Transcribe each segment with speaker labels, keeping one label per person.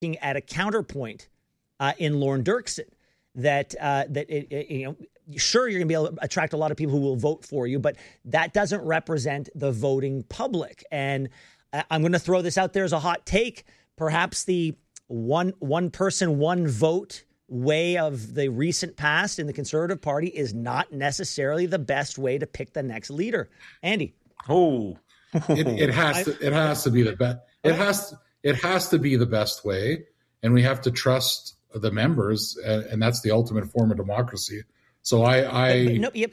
Speaker 1: at a counterpoint in Lorne Dirksen that sure, you're going to be able to attract a lot of people who will vote for you, but that doesn't represent the voting public. And I'm going to throw this out there as a hot take. Perhaps the one person, one vote way of the recent past in the Conservative Party is not necessarily the best way to pick the next leader. Andy.
Speaker 2: It has to be the best. It has to be the best way, and we have to trust the members, and that's the ultimate form of democracy. So I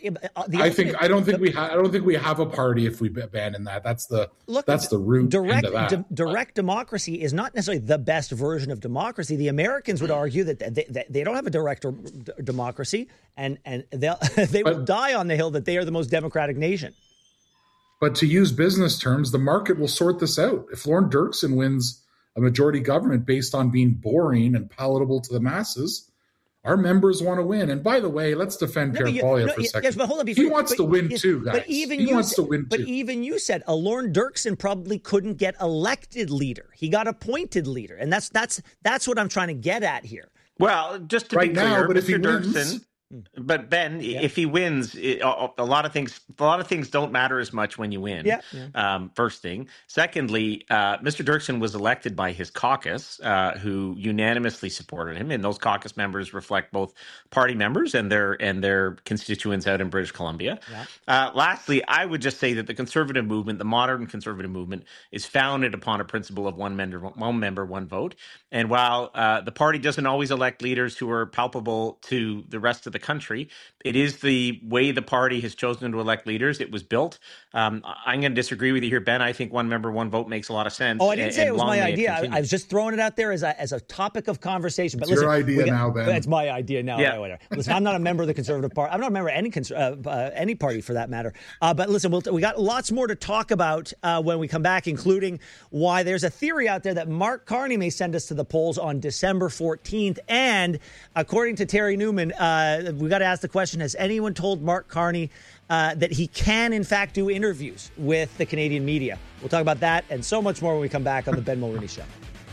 Speaker 2: don't think we have a party if we abandon that. That's the root end of that.
Speaker 1: Direct democracy is not necessarily the best version of democracy. The Americans would argue that they don't have a direct democracy, and they will die on the hill that they are the most democratic nation.
Speaker 2: But to use business terms, the market will sort this out. If Lorne Dirksen wins a majority government based on being boring and palatable to the masses, our members want to win. And by the way, let's defend Pierre Poilievre for a second.
Speaker 1: Yes, but hold on,
Speaker 2: he wants to win too, guys. But
Speaker 1: even you said a Lorne Dirksen probably couldn't get elected leader. He got appointed leader. And that's what I'm trying to get at here.
Speaker 3: Well, just to be clear, Mr. Dirksen... But Ben, if he wins, a lot of things don't matter as much when you win. First thing. Secondly, Mr. Dirksen was elected by his caucus, who unanimously supported him, and those caucus members reflect both party members and their constituents out in British Columbia. Lastly, I would just say that the conservative movement, the modern conservative movement, is founded upon a principle of one member, one vote. And while the party doesn't always elect leaders who are palpable to the rest of the country, it is the way the party has chosen to elect leaders. It was built. I'm going to disagree with you here, Ben. I think one member, one vote makes a lot of sense.
Speaker 1: Oh, I didn't say it was my idea. I was just throwing it out there as a topic of conversation. But
Speaker 2: it's your idea now, Ben.
Speaker 1: It's my idea now.
Speaker 2: Yeah.
Speaker 1: Whatever. Listen, I'm not a member of the Conservative Party. I'm not a member of any party for that matter. But listen, we got lots more to talk about when we come back, including why there's a theory out there that Mark Carney may send us to the polls on December 14th. And according to Terry Newman, we got to ask the question, has anyone told Mark Carney that he can, in fact, do interviews with the Canadian media? We'll talk about that and so much more when we come back on the Ben Mulroney Show.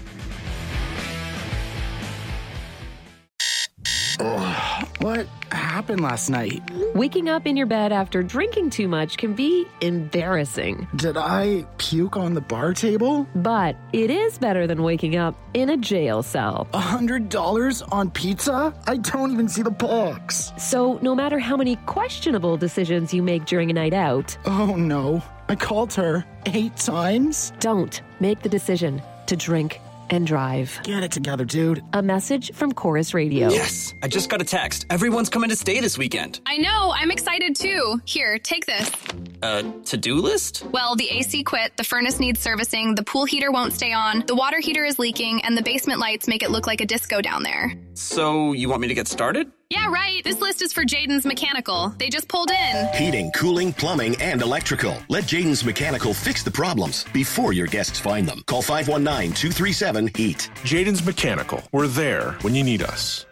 Speaker 4: What happened last night?
Speaker 5: Waking up in your bed after drinking too much can be embarrassing.
Speaker 4: Did I puke on the bar table?
Speaker 5: But it is better than waking up in a jail cell.
Speaker 4: $100 on pizza? I don't even see the box.
Speaker 5: So no matter how many questionable decisions you make during a night out...
Speaker 4: Oh no, I called her 8 times?
Speaker 5: Don't make the decision to drink and drive.
Speaker 4: Get it together, dude.
Speaker 5: A message from Chorus Radio.
Speaker 6: Yes, I just got a text. Everyone's coming to stay this weekend.
Speaker 7: I know, I'm excited too. Here, take this.
Speaker 6: To-do list?
Speaker 7: Well, the AC quit, the furnace needs servicing, the pool heater won't stay on, the water heater is leaking, and the basement lights make it look like a disco down there.
Speaker 6: So, you want me to get started?
Speaker 7: Yeah, right. This list is for Jaden's Mechanical. They just pulled in.
Speaker 8: Heating, cooling, plumbing, and electrical. Let Jaden's Mechanical fix the problems before your guests find them. Call 519-237-HEAT.
Speaker 9: Jaden's Mechanical. We're there when you need us.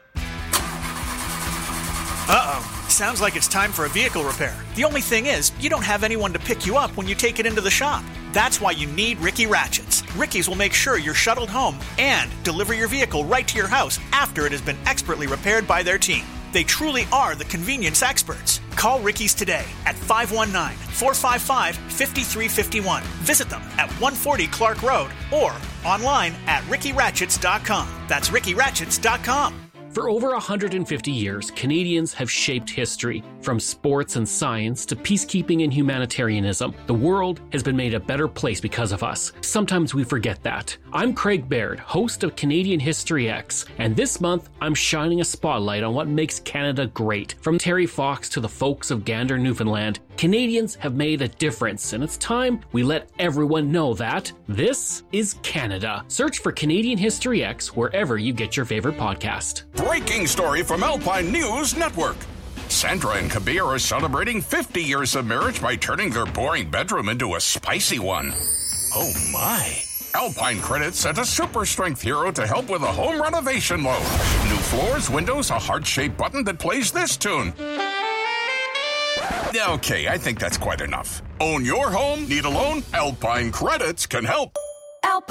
Speaker 10: Uh-oh. Sounds like it's time for a vehicle repair. The only thing is, you don't have anyone to pick you up when you take it into the shop. That's why you need Ricky Ratchets. Ricky's will make sure you're shuttled home and deliver your vehicle right to your house after it has been expertly repaired by their team. They truly are the convenience experts. Call Ricky's today at 519-455-5351. Visit them at 140 Clark Road or online at rickyratchets.com. That's rickyratchets.com.
Speaker 11: For over 150 years, Canadians have shaped history. From sports and science to peacekeeping and humanitarianism, the world has been made a better place because of us. Sometimes we forget that. I'm Craig Baird, host of Canadian History X, and this month I'm shining a spotlight on what makes Canada great. From Terry Fox to the folks of Gander, Newfoundland, Canadians have made a difference, and it's time we let everyone know that this is Canada. Search for Canadian History X wherever you get your favorite podcast.
Speaker 12: Breaking story from Alpine News Network. Sandra and Kabir are celebrating 50 years of marriage by turning their boring bedroom into a spicy one. Oh my. Alpine Credit sent a super strength hero to help with a home renovation loan. New floors, windows, a heart-shaped button that plays this tune. Okay, I think that's quite enough. Own your home? Need a loan? Alpine Credits can help.
Speaker 13: Alpine.